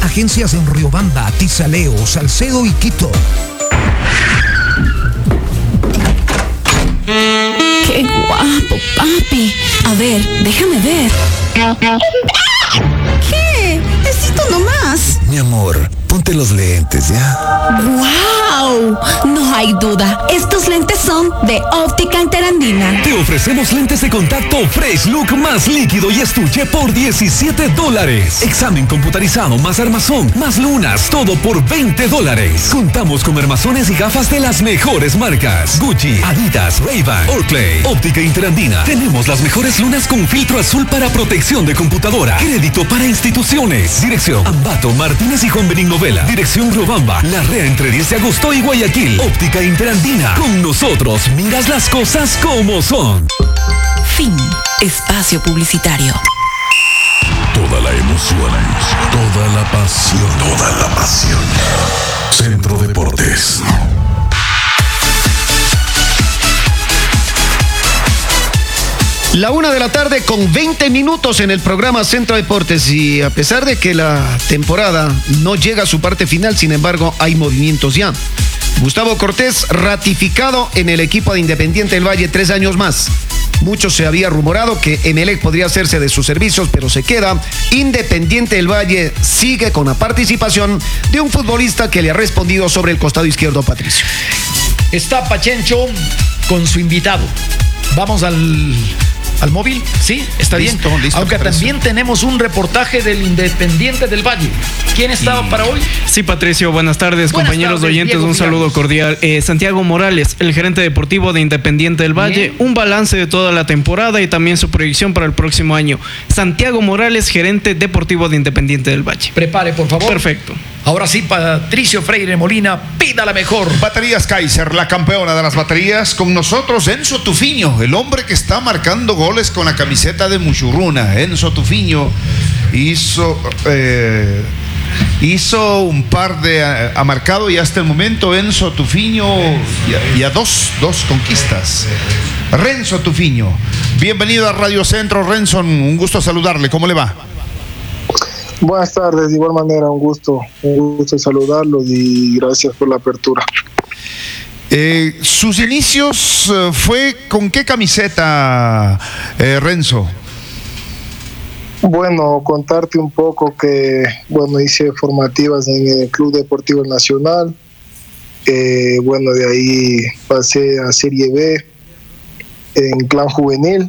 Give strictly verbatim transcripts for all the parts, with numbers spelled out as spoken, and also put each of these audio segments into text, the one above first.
Agencias en Riobamba, Tizaleo, Salcedo y Quito. ¡Qué guapo, papi! A ver, déjame ver. ¿Qué? Necesito nomás. Mi amor, ponte los lentes, ¿ya? ¡Wow! No hay duda. Estos lentes son de Óptica Interandina. Te ofrecemos lentes de contacto Fresh Look más líquido y estuche por diecisiete dólares. Examen computarizado más armazón, más lunas, todo por veinte dólares. Contamos con armazones y gafas de las mejores marcas: Gucci, Adidas, Ray-Ban, Oakley. Óptica Interandina. Tenemos las mejores lunas con filtro azul para protección de computadora. Crédito para instituciones. Dirección: Ambato, Martínez y Juan Benigno Vela. Dirección: Riobamba, Larrea entre diez de agosto y Guayaquil. Óptica Interandina. Con nosotros miras las cosas como son. Fin. Espacio publicitario. Toda la emoción, toda la pasión, toda la pasión. Centro Deportes. La una de la tarde con veinte minutos en el programa Centro Deportes, y a pesar de que la temporada no llega a su parte final, sin embargo hay movimientos ya. Gustavo Cortés ratificado en el equipo de Independiente del Valle tres años más. Mucho se había rumorado que Emelec podría hacerse de sus servicios, pero se queda. Independiente del Valle sigue con la participación de un futbolista que le ha respondido sobre el costado izquierdo, Patricio. Está Pachencho con su invitado. Vamos al... al móvil, sí, está listo, bien. Listo, aunque también tenemos un reportaje del Independiente del Valle. ¿Quién estaba y... para hoy? Sí, Patricio, buenas tardes, buenas compañeros tardes, oyentes, Diego, un saludo cordial. Eh, Santiago Morales, el gerente deportivo de Independiente del Valle, bien. Un balance de toda la temporada y también su proyección para el próximo año. Santiago Morales, gerente deportivo de Independiente del Valle. Prepare, por favor. Perfecto. Ahora sí, Patricio Freire Molina, pida la mejor. Baterías Kaiser, la campeona de las baterías. Con nosotros Enzo Tufiño, el hombre que está marcando goles con la camiseta de Muchurruna. Enzo Tufiño hizo, eh, hizo un par de... Ha marcado y hasta el momento Enzo Tufiño y a, y a dos, dos conquistas. Renzo Tufiño, bienvenido a Radio Centro. Renzo, un gusto saludarle. ¿Cómo le va? Buenas tardes, de igual manera, un gusto, un gusto saludarlos y gracias por la apertura. Eh, ¿Sus inicios uh, fue con qué camiseta, eh, Renzo? Bueno, contarte un poco que, bueno, hice formativas en el Club Deportivo Nacional, eh, bueno, de ahí pasé a Serie B en Clan Juvenil.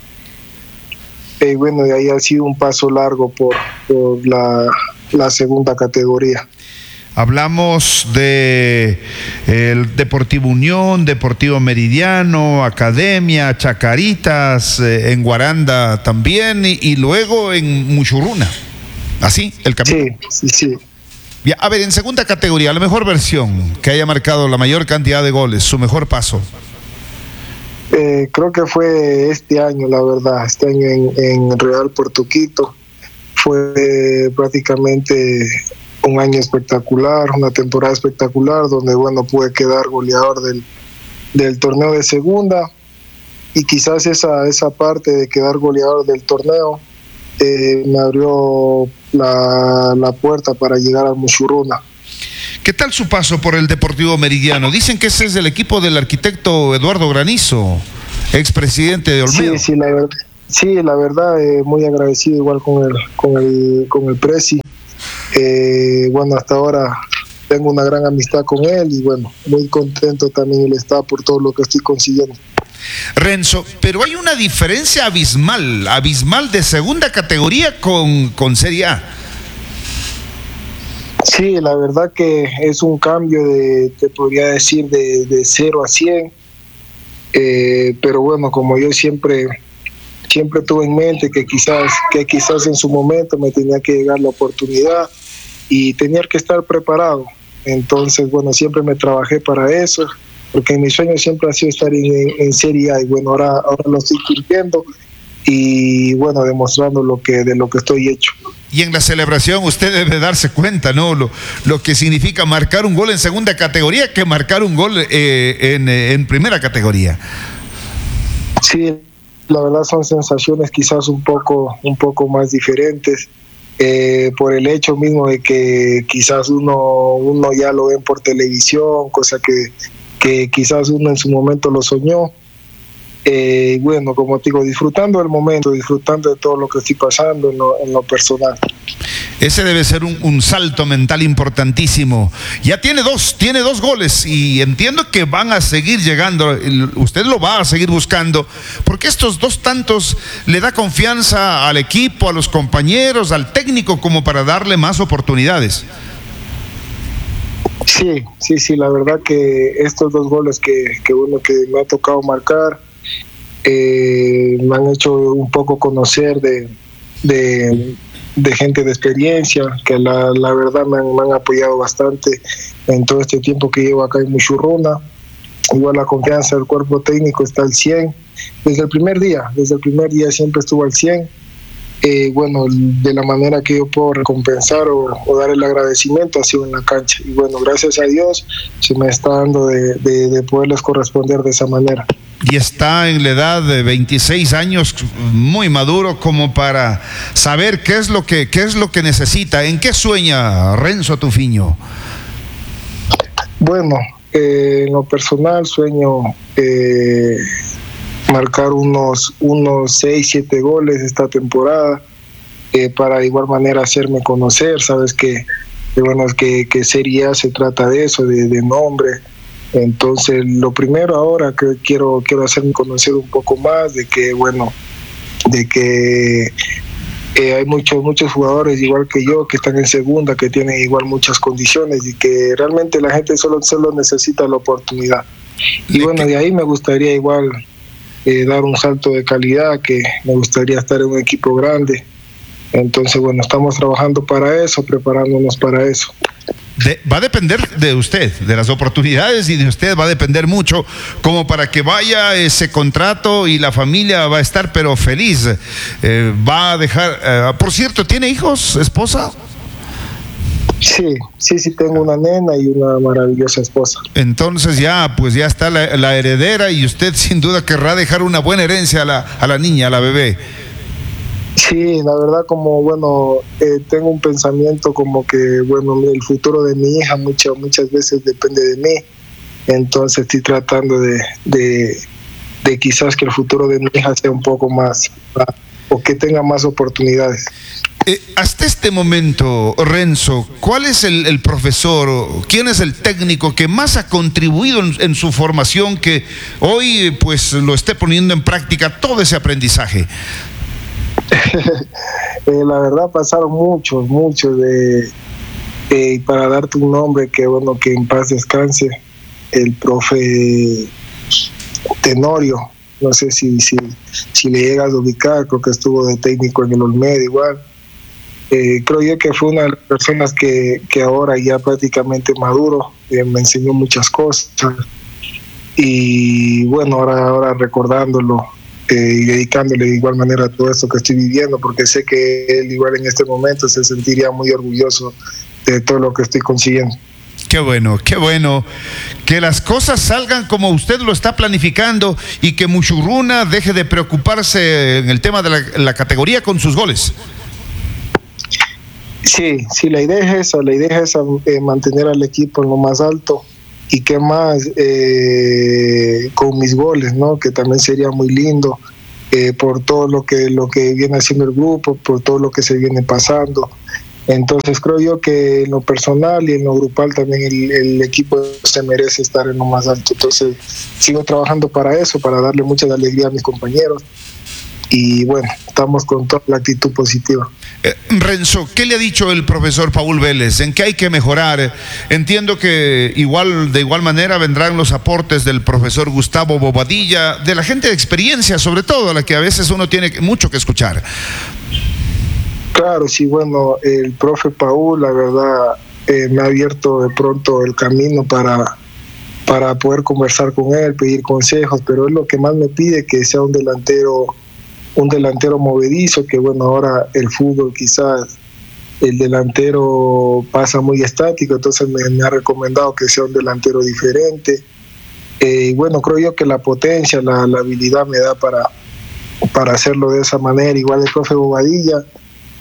Y bueno, de ahí ha sido un paso largo por, por la, la segunda categoría. Hablamos de el Deportivo Unión, Deportivo Meridiano, Academia, Chacaritas, eh, en Guaranda también, y, y luego en Muchurruna. ¿Así? El camino. Sí, sí, sí. Ya, a ver, en segunda categoría, la mejor versión que haya marcado la mayor cantidad de goles, su mejor paso. Eh, creo que fue este año, la verdad, este año en, en Real Puerto Quito. Fue prácticamente un año espectacular, una temporada espectacular, donde, bueno, pude quedar goleador del, del torneo de segunda, y quizás esa, esa parte de quedar goleador del torneo eh, me abrió la, la puerta para llegar al Muchurruna. ¿Qué tal su paso por el Deportivo Meridiano? Dicen que ese es el equipo del arquitecto Eduardo Granizo, expresidente de Olmedo. Sí, sí, la verdad, sí, la verdad eh, muy agradecido igual con el, con el, con el Presi. Eh, bueno, hasta ahora tengo una gran amistad con él y bueno, muy contento también él está por todo lo que estoy consiguiendo. Renzo, pero hay una diferencia abismal, abismal de segunda categoría con, con Serie A. Sí, la verdad que es un cambio de, te podría decir, de, de cero a cien, eh, pero bueno, como yo siempre siempre tuve en mente que quizás, que quizás en su momento me tenía que llegar la oportunidad y tenía que estar preparado. Entonces, bueno, siempre me trabajé para eso, porque mi sueño siempre ha sido estar en, en Serie A, y bueno, ahora, ahora lo estoy cumpliendo y bueno, demostrando lo que, de lo que estoy hecho. Y en la celebración usted debe darse cuenta, ¿no? Lo, lo que significa marcar un gol en segunda categoría que marcar un gol eh, en, en primera categoría. Sí, la verdad son sensaciones quizás un poco, un poco más diferentes. eh, por el hecho mismo de que quizás uno, uno ya lo ven por televisión, cosa que, que quizás uno en su momento lo soñó. Eh, bueno, como te digo, disfrutando del momento, disfrutando de todo lo que estoy pasando en lo, en lo personal. Ese debe ser un, un salto mental importantísimo. Ya tiene dos, tiene dos goles y entiendo que van a seguir llegando. Usted lo va a seguir buscando, porque estos dos tantos le da confianza al equipo, a los compañeros, al técnico, como para darle más oportunidades. Sí, sí, sí, la verdad que estos dos goles que, que uno que me ha tocado marcar, Eh, me han hecho un poco conocer de, de, de gente de experiencia, que la, la verdad me han, me han apoyado bastante en todo este tiempo que llevo acá en Muchurruna. Igual la confianza del cuerpo técnico está al cien, desde el primer día, desde el primer día siempre estuvo al cien. Eh, bueno, de la manera que yo puedo recompensar o, o dar el agradecimiento ha sido en la cancha, y bueno, gracias a Dios se me está dando de, de, de poderles corresponder de esa manera. Y está en la edad de veintiséis años, muy maduro como para saber qué es lo que, qué es lo que necesita. ¿En qué sueña Renzo Tufiño? Bueno, eh, en lo personal sueño eh, marcar unos unos seis, siete goles esta temporada, eh, para de igual manera hacerme conocer. Sabes que, que bueno, que, que Serie A se trata de eso, de, de nombre. Entonces, lo primero ahora que quiero quiero hacerme conocer un poco más, de que bueno, de que eh, hay muchos muchos jugadores igual que yo que están en segunda, que tienen igual muchas condiciones y que realmente la gente solo solo necesita la oportunidad. Y bueno, de ahí me gustaría igual eh, dar un salto de calidad, que me gustaría estar en un equipo grande. Entonces, bueno, estamos trabajando para eso, preparándonos para eso. De, va a depender de usted, de las oportunidades, y de usted va a depender mucho como para que vaya ese contrato, y la familia va a estar pero feliz. Eh, va a dejar, eh, por cierto, ¿tiene hijos, esposa? Sí, sí, sí, tengo una nena y una maravillosa esposa. Entonces ya, pues ya está la, la heredera, y usted sin duda querrá dejar una buena herencia a la, a la niña, a la bebé. Sí, la verdad, como bueno, eh, tengo un pensamiento como que bueno, el futuro de mi hija muchas muchas veces depende de mí. Entonces estoy tratando de, de, de quizás que el futuro de mi hija sea un poco más, o que tenga más oportunidades. Eh, hasta este momento, Renzo, ¿cuál es el, el profesor, quién es el técnico que más ha contribuido en, en su formación, que hoy pues lo esté poniendo en práctica todo ese aprendizaje? eh, la verdad pasaron muchos, muchos de, eh, para darte un nombre que bueno, que en paz descanse, el profe Tenorio, no sé si, si, si le llegas a ubicar, creo que estuvo de técnico en el Olmedo igual. Eh, creo yo que fue una de las personas que, que ahora ya prácticamente maduro, eh, me enseñó muchas cosas, y bueno, ahora, ahora recordándolo, Eh, y dedicándole de igual manera a todo esto que estoy viviendo, porque sé que él igual en este momento se sentiría muy orgulloso de todo lo que estoy consiguiendo. Qué bueno, qué bueno que las cosas salgan como usted lo está planificando, y que Muchurruna deje de preocuparse en el tema de la, la categoría con sus goles. Sí, sí, la idea es esa, la idea es esa, eh, mantener al equipo en lo más alto. Y qué más, eh, con mis goles, ¿no? Que también sería muy lindo, eh, por todo lo que lo que viene haciendo el grupo, por todo lo que se viene pasando. Entonces creo yo que en lo personal y en lo grupal también el, el equipo se merece estar en lo más alto. Entonces sigo trabajando para eso, para darle mucha alegría a mis compañeros. Y bueno, estamos con toda la actitud positiva. Eh, Renzo, ¿qué le ha dicho el profesor Paul Vélez? ¿En qué hay que mejorar? Entiendo que igual de igual manera vendrán los aportes del profesor Gustavo Bobadilla, de la gente de experiencia, sobre todo, a la que a veces uno tiene mucho que escuchar. Claro, sí, bueno, el profe Paul, la verdad, eh, me ha abierto de pronto el camino para, para poder conversar con él, pedir consejos, pero es lo que más me pide, que sea un delantero un delantero movedizo, que bueno, ahora el fútbol quizás el delantero pasa muy estático, entonces me, me ha recomendado que sea un delantero diferente. Eh, y bueno, creo yo que la potencia, la, la habilidad me da para, para hacerlo de esa manera. Igual el profe Bobadilla,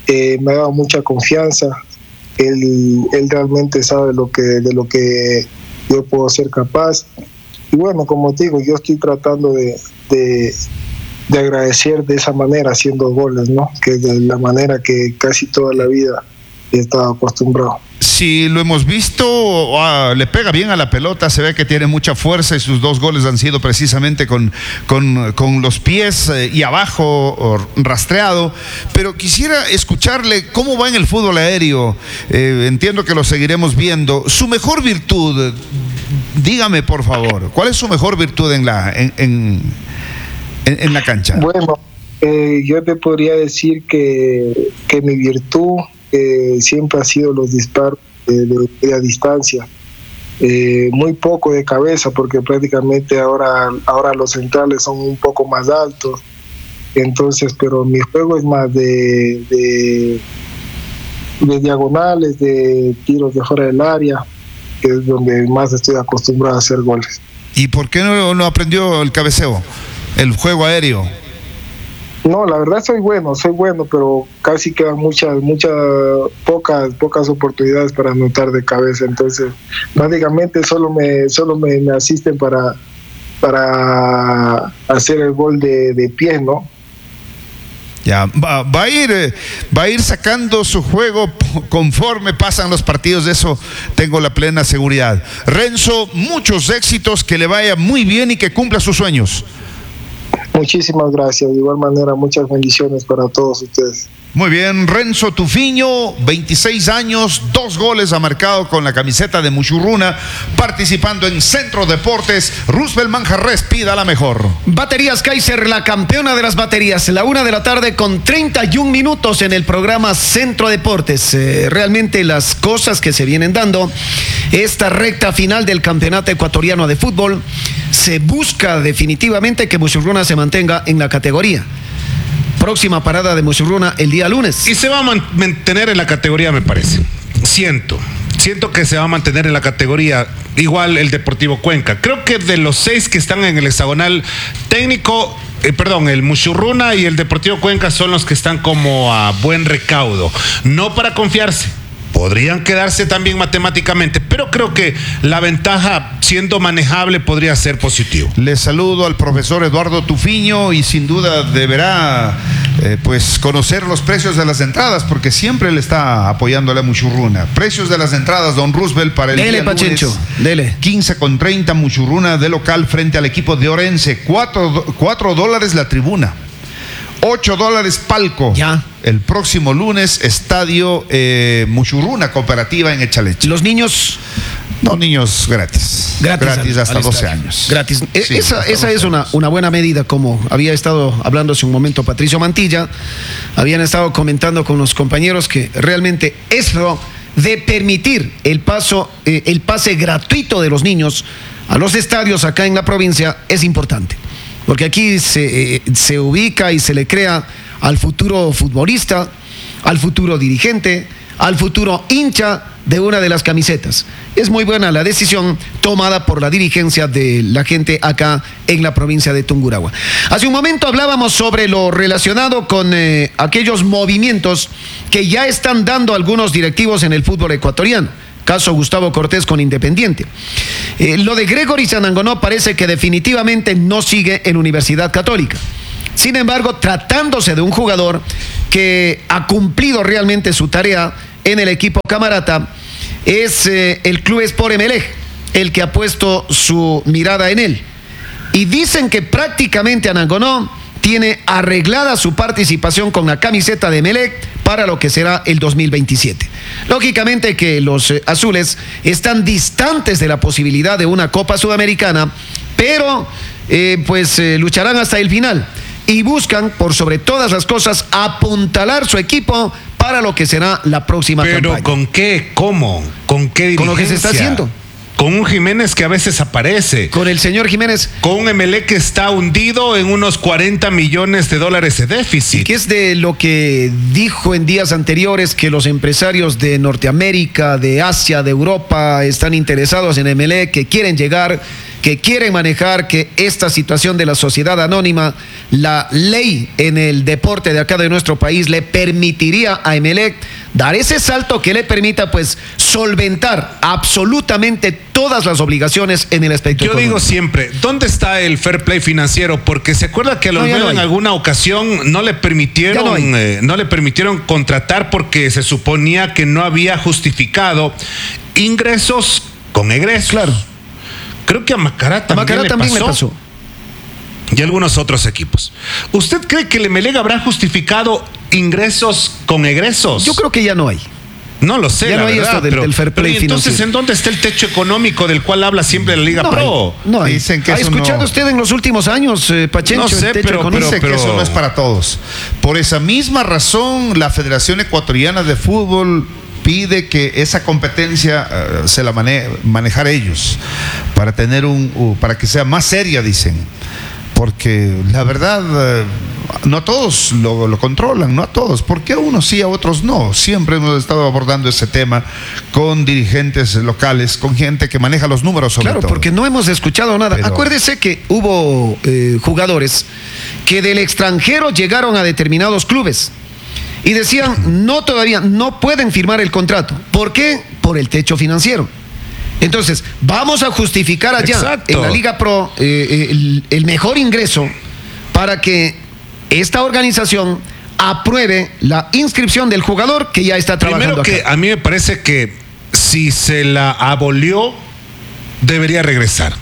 eh, me ha dado mucha confianza. Él, él realmente sabe lo que, de lo que yo puedo ser capaz. Y bueno, como te digo, yo estoy tratando de, de, de agradecer de esa manera, haciendo goles, ¿no? Que es de la manera que casi toda la vida he estado acostumbrado. Sí, lo hemos visto, uh, le pega bien a la pelota, se ve que tiene mucha fuerza y sus dos goles han sido precisamente con, con, con los pies eh, y abajo rastreado, pero quisiera escucharle cómo va en el fútbol aéreo. Eh, entiendo que lo seguiremos viendo. Su mejor virtud, dígame por favor, ¿cuál es su mejor virtud en la, en, en, en, en la cancha? Bueno, eh, yo te podría decir que, que mi virtud Eh, siempre ha sido los disparos de, de, de a distancia, eh, muy poco de cabeza, porque prácticamente ahora ahora los centrales son un poco más altos, entonces, pero mi juego es más de de, de diagonales, de tiros de fuera del área, que es donde más estoy acostumbrado a hacer goles. ¿Y por qué no, no aprendió el cabeceo, el juego aéreo? No, la verdad soy bueno, soy bueno, pero casi quedan muchas, muchas, pocas, pocas oportunidades para anotar de cabeza. Entonces, prácticamente solo me, solo me, me asisten para, para hacer el gol de, de pie, ¿no? Ya, va, va a ir, va a ir sacando su juego conforme pasan los partidos, de eso tengo la plena seguridad. Renzo, muchos éxitos, que le vaya muy bien y que cumpla sus sueños. Muchísimas gracias, de igual manera muchas bendiciones para todos ustedes. Muy bien, Renzo Tufiño, veintiséis años, dos goles ha marcado con la camiseta de Muchurruna, participando en Centro Deportes. Roosevelt Manjarres, pida la mejor. Baterías Kaiser, la campeona de las baterías, la una de la tarde con treinta y un minutos en el programa Centro Deportes. Eh, realmente las cosas que se vienen dando, esta recta final del campeonato ecuatoriano de fútbol, se busca definitivamente que Muchurruna se mantenga en la categoría. Próxima parada de Muchurruna el día lunes. Y se va a mantener en la categoría, me parece. Siento. Siento que se va a mantener en la categoría. Igual el Deportivo Cuenca. Creo que de los seis que están en el hexagonal técnico, eh, perdón, el Muchurruna y el Deportivo Cuenca son los que están como a buen recaudo. No para confiarse. Podrían quedarse también matemáticamente, pero creo que la ventaja, siendo manejable, podría ser positivo. Le saludo al profesor Eduardo Tufiño y sin duda deberá eh, pues conocer los precios de las entradas, porque siempre le está apoyando a la Muchurruna. Precios de las entradas, don Roosevelt, para el dele, día Pachencho, lunes, dele. quince con treinta Muchurruna de local frente al equipo de Orense. cuatro dólares la tribuna. ocho dólares palco. Ya. El próximo lunes, estadio eh, Muchurruna Cooperativa en Echaleche. Los niños. No, niños gratis. Gratis, gratis al, hasta al doce estadio. años. Gratis. Sí, esa esa es una, una buena medida, como había estado hablando hace un momento Patricio Mantilla. Habían estado comentando con los compañeros que realmente eso de permitir el paso, eh, el pase gratuito de los niños a los estadios acá en la provincia es importante. Porque aquí se, eh, se ubica y se le crea al futuro futbolista, al futuro dirigente, al futuro hincha de una de las camisetas. Es muy buena la decisión tomada por la dirigencia de la gente acá en la provincia de Tungurahua. Hace un momento hablábamos sobre lo relacionado con eh, aquellos movimientos que ya están dando algunos directivos en el fútbol ecuatoriano. Caso Gustavo Cortés con Independiente. Eh, lo de Gregory Sanangonó parece que definitivamente no sigue en Universidad Católica. Sin embargo, tratándose de un jugador que ha cumplido realmente su tarea en el equipo camarata, es eh, el Club Sport Emelec el que ha puesto su mirada en él. Y dicen que prácticamente Anangonó tiene arreglada su participación con la camiseta de Emelec para lo que será el dos mil veintisiete. Lógicamente que los eh, azules están distantes de la posibilidad de una Copa Sudamericana, pero eh, pues eh, lucharán hasta el final y buscan, por sobre todas las cosas, apuntalar su equipo para lo que será la próxima Pero campaña. ¿con qué? ¿Cómo? ¿Con qué dirigencia? Con lo que se está haciendo. Con un Jiménez que a veces aparece. Con el señor Jiménez. Con un Emelec que está hundido en unos cuarenta millones de dólares de déficit. Y que es de lo que dijo en días anteriores, que los empresarios de Norteamérica, de Asia, de Europa están interesados en Emelec, que quieren llegar que quieren manejar que esta situación de la sociedad anónima, la ley en el deporte de acá de nuestro país le permitiría a Emelec dar ese salto que le permita pues solventar absolutamente todas las obligaciones en el aspecto Yo económico. digo siempre, ¿dónde está el fair play financiero? Porque se acuerda que a los No, ya no en hay. alguna ocasión no le permitieron, Ya no hay. eh, no le permitieron contratar porque se suponía que no había justificado ingresos con egresos. Claro. Creo que a Macará también, Macará le, también pasó, le pasó. y algunos otros equipos. ¿Usted cree que el Emelec habrá justificado ingresos con egresos? Yo creo que ya no hay. No lo sé, Ya la no hay verdad, esto del- pero, del fair play pero ¿y entonces financiero? ¿en dónde está el techo económico del cual habla siempre la Liga No Pro? hay, no hay. Dicen que ¿Ha eso escuchado no- usted en los últimos años, eh, Pachencho, No sé, el techo pero- económico? Dice pero- que eso no es para todos. Por esa misma razón, la Federación Ecuatoriana de Fútbol pide que esa competencia eh, se la mane manejar ellos para tener un uh, para que sea más seria, dicen, porque la verdad eh, no a todos lo, lo controlan, no a todos, porque a unos sí, a otros no. Siempre hemos estado abordando ese tema con dirigentes locales, con gente que maneja los números sobre Claro, todo. porque no hemos escuchado nada. Pero- Acuérdese que hubo eh, jugadores que del extranjero llegaron a determinados clubes y decían, no todavía, no pueden firmar el contrato. ¿Por qué? Por el techo financiero. Entonces, vamos a justificar allá Exacto. en la Liga Pro eh, eh, el, el mejor ingreso para que esta organización apruebe la inscripción del jugador que ya está trabajando Primero que acá. a mí me parece que si se la abolió, debería regresar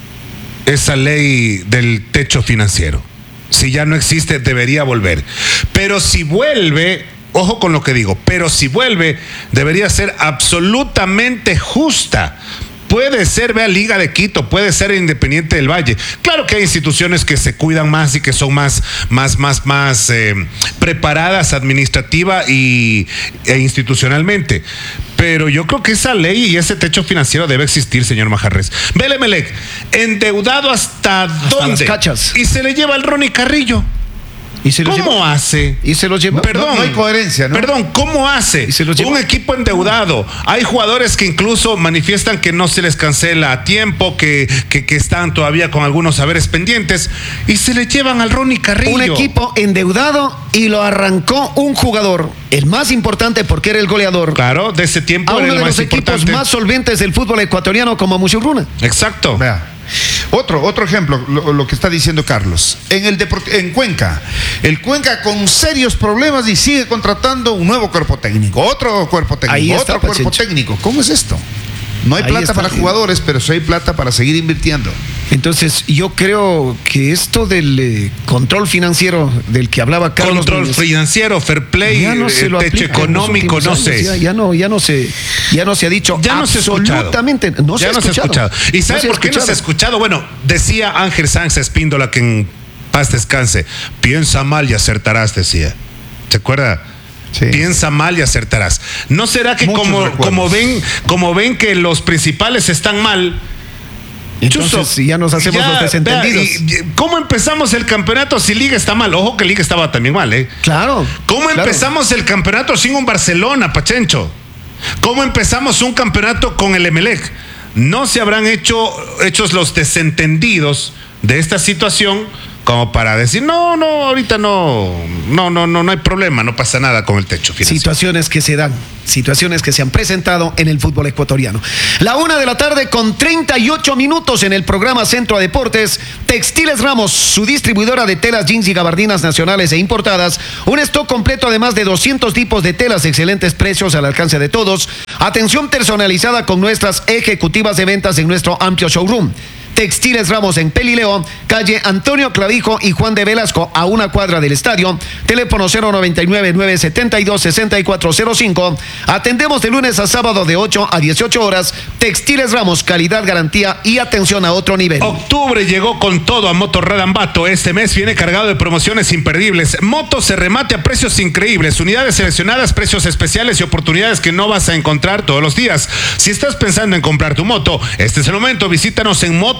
esa ley del techo financiero. Si ya no existe, debería volver. Pero si vuelve, ojo con lo que digo, pero si vuelve, debería ser absolutamente justa. Puede ser, vea, Liga de Quito, puede ser Independiente del Valle. Claro que hay instituciones que se cuidan más y que son más, más, más, más eh, preparadas administrativa y, e institucionalmente. Pero yo creo que esa ley y ese techo financiero debe existir, señor Majarres. Vele Melec, endeudado hasta, dónde? las cachas. Y se le lleva el Ronnie Carrillo. ¿Y se los ¿Cómo llevó? hace? Y se los llevó. Perdón, No- no hay coherencia, ¿no? Perdón, ¿cómo hace? ¿Y se los llevó? Un equipo endeudado. Hay jugadores que incluso manifiestan que no se les cancela a tiempo, que, que, que están todavía con algunos saberes pendientes y se le llevan al Ronnie Carrillo. Un equipo endeudado y lo arrancó un jugador, el más importante porque era el goleador, Claro, de ese tiempo a era uno el de más los equipos importante. más solventes del fútbol ecuatoriano como Muchurruna. Exacto. Vea. Otro, otro ejemplo, lo, lo que está diciendo Carlos. En el deport- en Cuenca, el Cuenca con serios problemas y sigue contratando un nuevo cuerpo técnico, otro cuerpo técnico, Ahí está, otro cuerpo Pachencho. técnico. ¿Cómo es esto? No hay Ahí plata está. para jugadores, pero sí hay plata para seguir invirtiendo. Entonces yo creo que esto del eh, control financiero del que hablaba Carlos Control Núñez, financiero, fair play, ya no se el lo techo aplica en los económico, últimos no años, sé. Ya, ya no, ya no se, ya no se ha dicho Ya no se ha escuchado. absolutamente. No se ya ha no se ha escuchado. escuchado. ¿Y sabe No se ha por qué no se ha escuchado. escuchado? Bueno, decía Ángel Sánchez Espíndola, que en paz descanse, piensa mal y acertarás, decía. ¿Se acuerda? Sí. Piensa mal y acertarás. ¿No será que Muchos como, recuerdos. como ven, como ven que los principales están mal? Entonces, Chuzo, ya nos hacemos ya, los desentendidos. vea, y- y- ¿Cómo empezamos el campeonato si Liga está mal? Ojo que Liga estaba también mal, ¿eh? Claro. ¿Cómo claro. empezamos el campeonato sin un Barcelona, Pachencho? ¿Cómo empezamos un campeonato con el Emelec? No se habrán hecho hechos los desentendidos de esta situación como para decir, no, no, ahorita no, no, no, no, no hay problema, no pasa nada con el techo financiero. Situaciones que se dan, situaciones que se han presentado en el fútbol ecuatoriano. La una de la tarde con treinta y ocho minutos en el programa Centro de Deportes. Textiles Ramos, su distribuidora de telas, jeans y gabardinas nacionales e importadas. Un stock completo de más de doscientos tipos de telas, excelentes precios al alcance de todos. Atención personalizada con nuestras ejecutivas de ventas en nuestro amplio showroom. Textiles Ramos en Pelileo, calle Antonio Clavijo y Juan de Velasco, a una cuadra del estadio. Teléfono cero noventa y nueve, nueve setenta y dos, sesenta y cuatro cero cinco. Atendemos de lunes a sábado de ocho a dieciocho horas. Textiles Ramos, calidad, garantía y atención a otro nivel. Octubre llegó con todo a Moto Radambato. Este mes viene cargado de promociones imperdibles. Moto se remate a precios increíbles, unidades seleccionadas, precios especiales y oportunidades que no vas a encontrar todos los días. Si estás pensando en comprar tu moto, este es el momento. Visítanos en Moto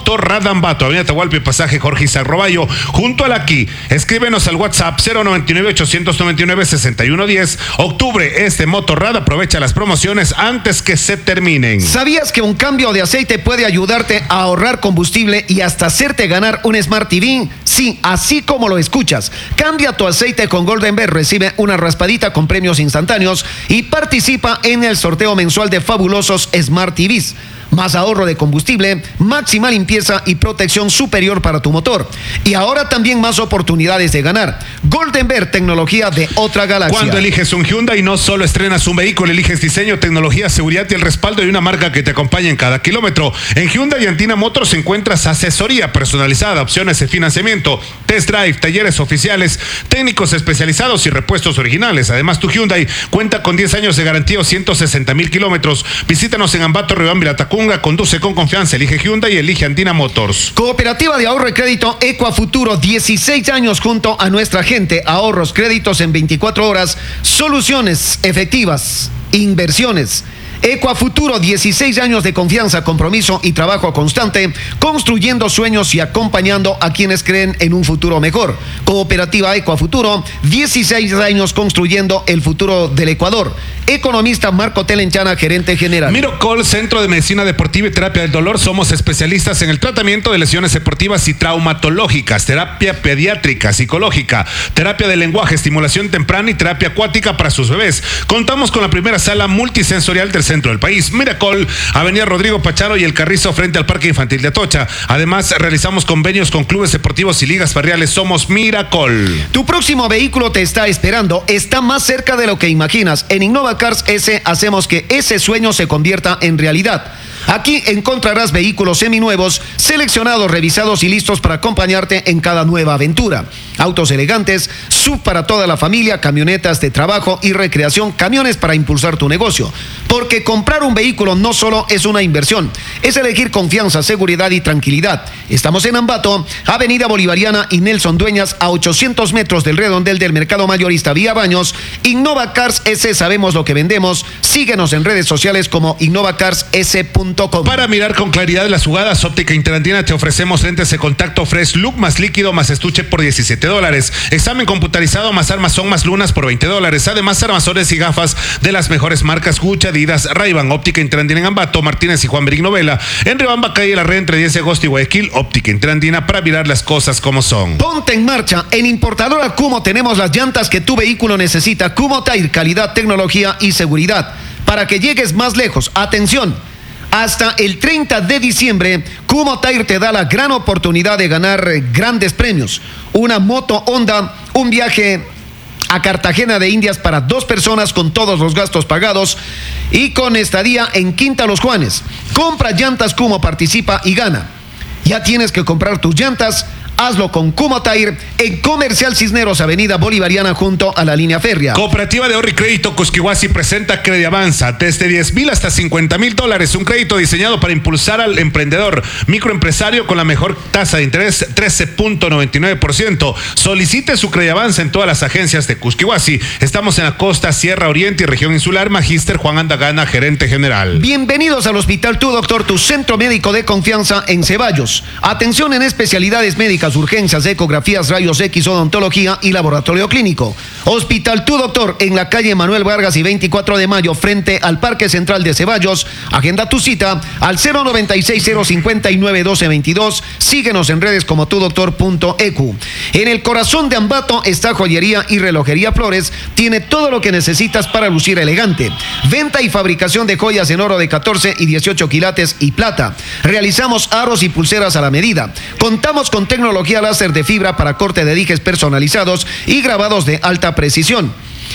Motorrad Ambato, Avenida Atahualpa, pasaje Jorge Isaac Roballo, junto a la Aquí. Escríbenos al WhatsApp cero noventa y nueve, ochocientos noventa y nueve, sesenta y uno diez. Octubre, este Motorrad aprovecha las promociones antes que se terminen. ¿Sabías que un cambio de aceite puede ayudarte a ahorrar combustible y hasta hacerte ganar un Smart T V? Sí, así como lo escuchas. Cambia tu aceite con Golden Bear, recibe una raspadita con premios instantáneos y participa en el sorteo mensual de fabulosos Smart T Vs. Más ahorro de combustible, máxima limpieza y protección superior para tu motor. Y ahora también más oportunidades de ganar. Golden Bear, tecnología de otra galaxia. Cuando eliges un Hyundai, no solo estrenas un vehículo, eliges diseño, tecnología, seguridad y el respaldo de una marca que te acompaña en cada kilómetro. En Hyundai y Antina Motors encuentras asesoría personalizada, opciones de financiamiento, test drive, talleres oficiales, técnicos especializados y repuestos originales. Además, tu Hyundai cuenta con diez años de garantía o ciento sesenta mil kilómetros. Visítanos en Ambato, Riobamba y Latacunga. Conduce con confianza, elige Hyundai y elige Andina Motors. Cooperativa de Ahorro y Crédito Ecuafuturo, dieciséis años junto a nuestra gente. Ahorros, créditos en veinticuatro horas, soluciones efectivas, inversiones. Ecuafuturo, dieciséis años de confianza, compromiso y trabajo constante, construyendo sueños y acompañando a quienes creen en un futuro mejor. Cooperativa Ecuafuturo, dieciséis años construyendo el futuro del Ecuador. Economista Marco Telenchana, gerente general. Mirocol, Centro de Medicina Deportiva y Terapia del Dolor. Somos especialistas en el tratamiento de lesiones deportivas y traumatológicas, terapia pediátrica, psicológica, terapia de lenguaje, estimulación temprana y terapia acuática para sus bebés. Contamos con la primera sala multisensorial del centro del país. Miracol, Avenida Rodrigo Pacharo y El Carrizo, frente al Parque Infantil de Atocha. Además, realizamos convenios con clubes deportivos y ligas barriales. Somos Miracol. Tu próximo vehículo te está esperando. Está más cerca de lo que imaginas. En Innova Cars S hacemos que ese sueño se convierta en realidad. Aquí encontrarás vehículos seminuevos, seleccionados, revisados y listos para acompañarte en cada nueva aventura. Autos elegantes, S U V para toda la familia, camionetas de trabajo y recreación, camiones para impulsar tu negocio. Porque comprar un vehículo no solo es una inversión, es elegir confianza, seguridad y tranquilidad. Estamos en Ambato, Avenida Bolivariana y Nelson Dueñas, a ochocientos metros del redondel del Mercado Mayorista Vía Baños. Innova Cars S, sabemos lo que vendemos. Síguenos en redes sociales como innova cars s punto com. Para mirar con claridad las jugadas, Óptica Interandina te ofrecemos lentes de contacto Fresh Look más líquido más estuche por diecisiete dólares. Examen computarizado más armazón más lunas por veinte dólares. Además, armazones y gafas de las mejores marcas Gucci, Adidas, Ray-Ban. Óptica Interandina en Ambato, Martínez y Juan Beric Novela. En Riobamba, calle La Red, entre diez de agosto y Guayaquil. Óptica Interandina, para mirar las cosas como son. Ponte en marcha. En Importadora Kumo tenemos las llantas que tu vehículo necesita. Kumo Tire, calidad, tecnología y seguridad. Para que llegues más lejos. Atención. Hasta el treinta de diciembre, Kumo Tire te da la gran oportunidad de ganar grandes premios. Una moto Honda, un viaje a Cartagena de Indias para dos personas con todos los gastos pagados y con estadía en Quinta Los Juanes. Compra llantas Kumo, participa y gana. Ya tienes que comprar tus llantas. Hazlo con Kumo Tire en Comercial Cisneros, Avenida Bolivariana, junto a la línea férrea. Cooperativa de Ahorro y Crédito Cusquihuasi presenta Crediavanza, desde diez mil hasta cincuenta mil dólares. Un crédito diseñado para impulsar al emprendedor, microempresario con la mejor tasa de interés, trece punto noventa y nueve por ciento. Solicite su Crediavanza en todas las agencias de Cusquihuasi. Estamos en la costa, Sierra Oriente y región insular. Magíster Juan Andagana, gerente general. Bienvenidos al Hospital Tu Doctor, tu centro médico de confianza en Ceballos. Atención en especialidades médicas, urgencias, ecografías, rayos X, odontología y laboratorio clínico. Hospital Tu Doctor en la calle Manuel Vargas y veinticuatro de mayo, frente al Parque Central de Ceballos. Agenda tu cita al cero noventa y seis, cero cincuenta y nueve, doce veintidós. Síguenos en redes como tu doctor punto e cu. En el corazón de Ambato está Joyería y Relojería Flores. Tiene todo lo que necesitas para lucir elegante. Venta y fabricación de joyas en oro de catorce y dieciocho quilates y plata. Realizamos aros y pulseras a la medida. Contamos con tecnología láser de fibra para corte de dijes personalizados y grabados de alta precisión.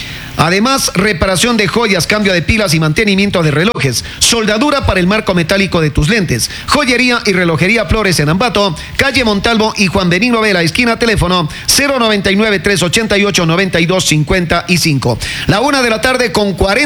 Además, reparación de joyas, cambio de pilas y mantenimiento de relojes, soldadura para el marco metálico de tus lentes. Joyería y Relojería Flores en Ambato, calle Montalvo y Juan Benigno Vela, esquina, teléfono cero noventa y nueve, trescientos ochenta y ocho, noventa y dos cincuenta y cinco. La una de la tarde con cuarenta.